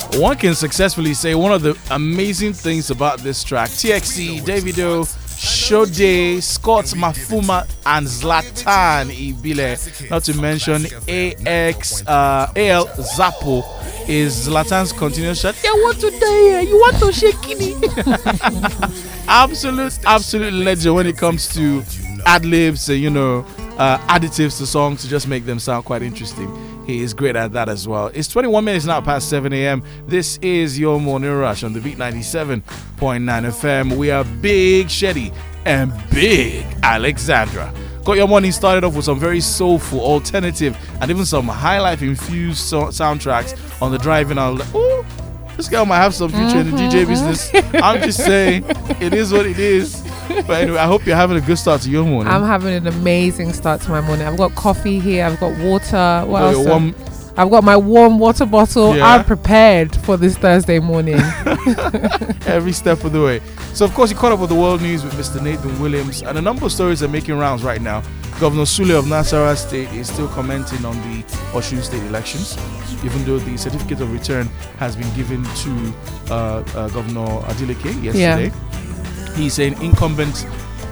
one can successfully say one of the amazing things about this track, TXC, Davido, Shode, Scott Mafuma, and Zlatan Ibile, not to mention AL Zappo, is Zlatan's continuous shot. I want to die. You want to shake me? Absolute legend when it comes to ad-libs, additives to songs to just make them sound quite interesting. He is great at that as well. It's 21 minutes now past 7 a.m. This is your Morning Rush on the Beat 97.9 FM. We are Big Sheddy and Big Alexandra. Got your morning started off with some very soulful, alternative, and even some high life infused soundtracks on the drive. And I was like, oh, this girl might have some future in the DJ business. I'm just saying, it is what it is. But anyway, I hope you're having a good start to your morning. I'm having an amazing start to my morning. I've got coffee here. I've got water. What else? I've got my warm water bottle. Yeah. I'm prepared for this Thursday morning. Every step of the way. So, of course, you caught up with the world news with Mr. Nathan Williams. And a number of stories are making rounds right now. Governor Sule of Nasarawa State is still commenting on the Osun State elections, even though the certificate of return has been given to Governor Adeleke yesterday. Yeah. He's saying incumbent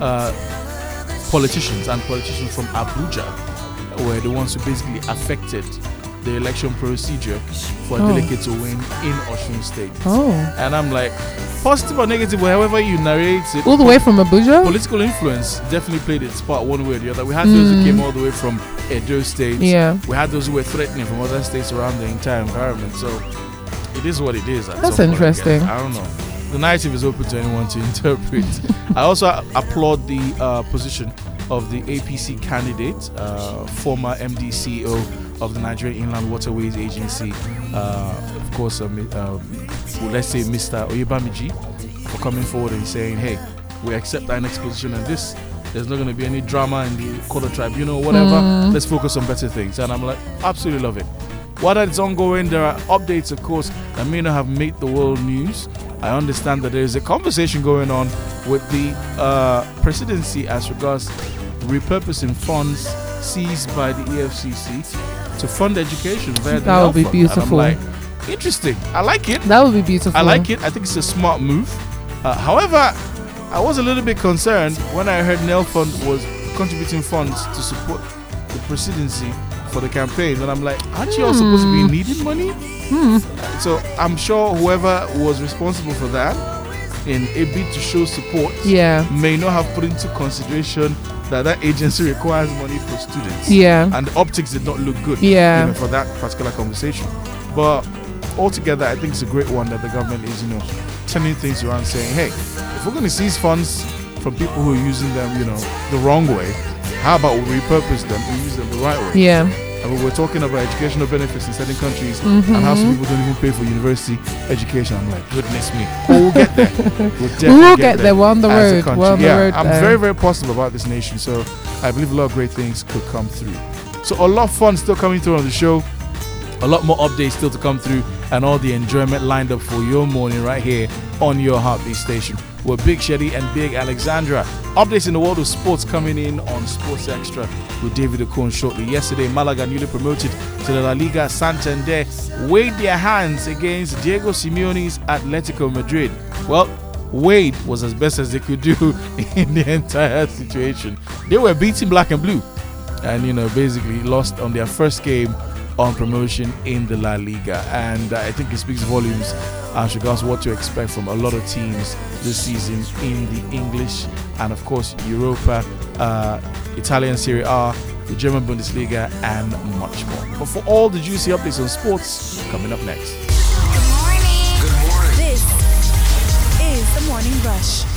politicians from Abuja were the ones who basically affected the election procedure for Adeleke to win in Osun State. And I'm like, positive or negative, however you narrate it. All the way from Abuja? Political influence definitely played its part one way or the other. We had those who came all the way from Edo State. Yeah. We had those who were threatening from other states around the entire environment. So it is what it is. That's interesting. I don't know. The narrative is open to anyone to interpret. I also applaud the position of the APC candidate, former MD CEO of the Nigerian Inland Waterways Agency, of course, let's say Mr. Oyebamiji, for coming forward and saying, hey, we accept our next position on this. There's not going to be any drama in the Kola tribunal, whatever. Let's focus on better things. And I'm like, absolutely love it. While that's ongoing, there are updates, of course, that may not have made the world news. I understand that there is a conversation going on with the presidency as regards repurposing funds seized by the EFCC to fund education via the That would be fund. beautiful. And I'm like, interesting. I like it. That would be beautiful. I like it. I think it's a smart move. However, I was a little bit concerned when I heard Nel Fund was contributing funds to support the presidency for the campaign, and I'm like, aren't you all supposed to be needing money? So I'm sure whoever was responsible for that in a bid to show support may not have put into consideration that agency requires money for students. And the optics did not look good for that particular conversation. But altogether, I think it's a great one that the government is, turning things around, saying, hey, if we're going to seize funds from people who are using them, the wrong way, how about we repurpose them and use them the right way? I mean, we're talking about educational benefits in certain countries and how some people don't even pay for university education. I'm like, goodness me. But we'll get there. We'll get there. We're on the road. I'm very, very positive about this nation. So I believe a lot of great things could come through. So a lot of fun still coming through on the show. A lot more updates still to come through, and all the enjoyment lined up for your morning right here on your Heartbeat station. We're Big Sheddy and Big Alexandra. Updates in the world of sports coming in on Sports Extra with David Okon shortly. Yesterday, Malaga, newly promoted to the La Liga Santander, weighed their hands against Diego Simeone's Atletico Madrid. Well, weighed was as best as they could do in the entire situation. They were beating black and blue and, basically lost on their first game on promotion in the La Liga, and I think it speaks volumes as regards what to expect from a lot of teams this season in the English and of course Europa, Italian Serie A, the German Bundesliga, and much more. But for all the juicy updates on sports, coming up next. Good morning. Good morning. This is the Morning Rush.